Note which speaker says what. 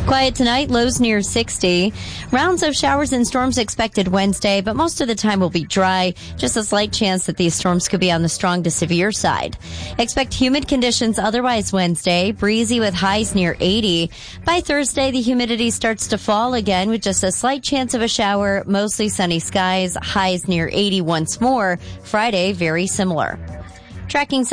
Speaker 1: Quiet tonight, lows near 60. Rounds of showers and storms expected Wednesday, but most of the time will be dry. Just a slight chance that these storms could be on the strong to severe side. Expect humid conditions otherwise Wednesday, breezy with highs near 80. By Thursday, the humidity starts to fall again with just a slight chance of a shower, mostly sunny skies, highs near 80 once more. Friday, very similar. Tracking